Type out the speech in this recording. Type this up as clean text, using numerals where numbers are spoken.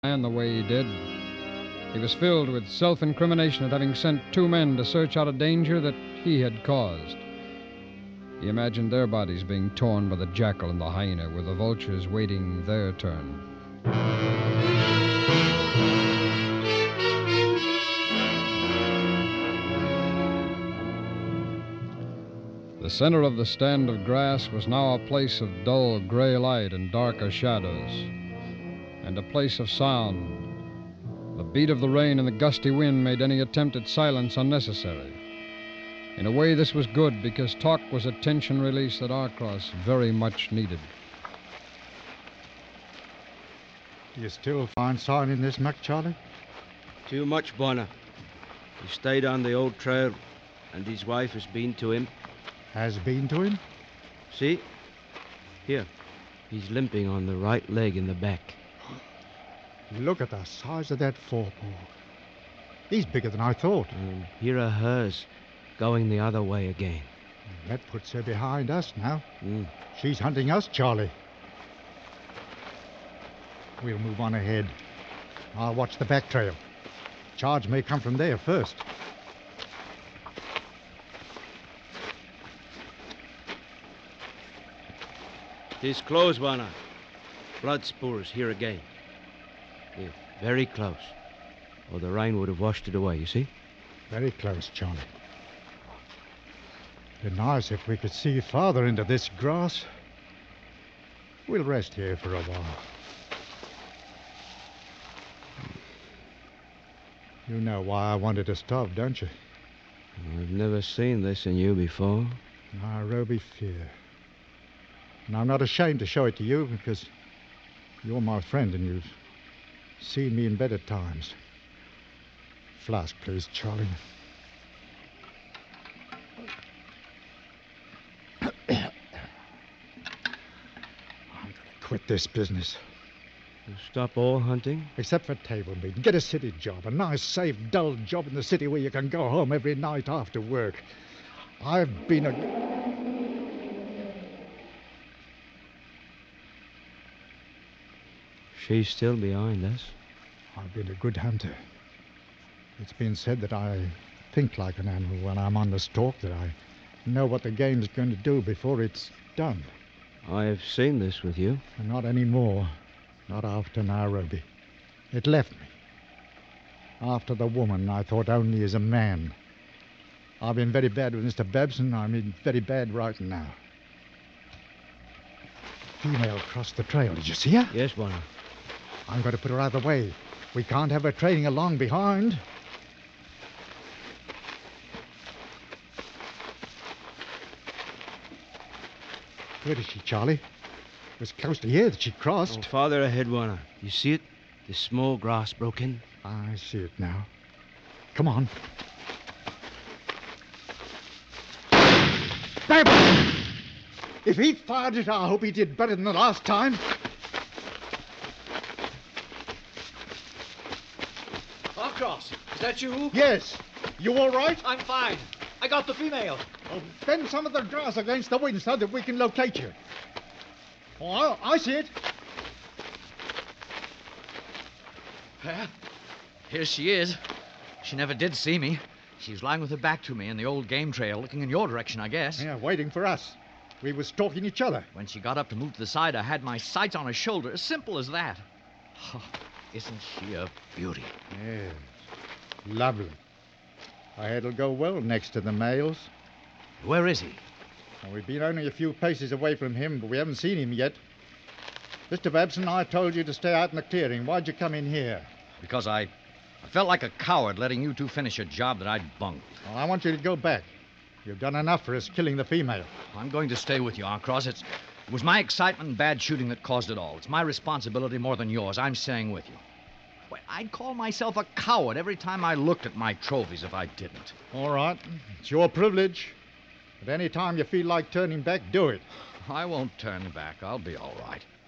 man the way he did. He was filled with self-incrimination at having sent two men to search out a danger that he had caused. He imagined their bodies being torn by the jackal and the hyena, with the vultures waiting their turn. The center of the stand of grass was now a place of dull gray light and darker shadows, and a place of sound. The beat of the rain and the gusty wind made any attempt at silence unnecessary. In a way, this was good, because talk was a tension release that Arcross very much needed. Do you still find sign in this muck, Charlie? Too much, Bonner. He stayed on the old trail, and his wife has been to him. Has been to him? See? Here. He's limping on the right leg in the back. Look at the size of that forepaw. He's bigger than I thought. And here are hers, going the other way again. That puts her behind us now. Mm. She's hunting us, Charlie. We'll move on ahead. I'll watch the back trail. Charge may come from there first. Tis close, Bonner. Blood spores here again. They're very close. Or the rain would have washed it away, you see? Very close, Charlie. It'd be nice if we could see farther into this grass. We'll rest here for a while. You know why I wanted to stop, don't you? I've never seen this in you before. Nairobi fear. And I'm not ashamed to show it to you, because you're my friend and you've seen me in better times. Flask, please, Charlie. I'm going to quit this business. You stop all hunting? Except for table meeting. Get a city job. A nice, safe, dull job in the city where you can go home every night after work. I've been a... She's still behind us. I've been a good hunter. It's been said that I think like an animal when I'm on the stalk, that I know what the game's going to do before it's done. I have seen this with you. And not anymore. Not after Nairobi. It left me. After the woman, I thought only as a man. I've been very bad with Mr. Babson. I mean, very bad right now. Female crossed the trail. Did you see her? Yes, Bonner. I'm going to put her out of the way. We can't have her trailing along behind. Where is she, Charlie? It was close to here that she crossed. Oh, farther ahead, Bonner. You see it? The small grass broke in. I see it now. Come on. Bam! If he fired it, I hope he did better than the last time. Arcross, is that you? Yes. You all right? I'm fine. I got the female. Oh, bend some of the grass against the wind so that we can locate you. Oh, I see it. Well, here she is. She never did see me. She's lying with her back to me in the old game trail, looking in your direction, I guess. Yeah, waiting for us. We were stalking each other. When she got up to move to the side, I had my sights on her shoulder. As simple as that. Oh, isn't she a beauty? Yes. Lovely. It'll go well next to the males. Where is he? Well, we've been only a few paces away from him, but we haven't seen him yet. Mr. Babson, I told you to stay out in the clearing. Why'd you come in here? Because I felt like a coward letting you two finish a job that I'd bunked. Well, I want you to go back. You've done enough for us killing the female. I'm going to stay with you, Arcross. It was my excitement and bad shooting that caused it all. It's my responsibility more than yours. I'm staying with you. Well, I'd call myself a coward every time I looked at my trophies if I didn't. All right. It's your privilege. But any time you feel like turning back, do it. I won't turn back. I'll be all right.